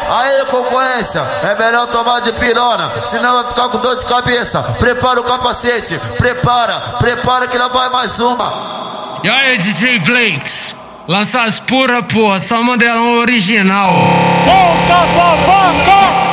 Aí, concorrência, é melhor tomar de pirona, senão vai ficar com dor de cabeça. Prepara o capacete, prepara que não vai mais uma. E aí, DJ Blakes, lança as pura, porra, só modelão original. Volta essa vaca!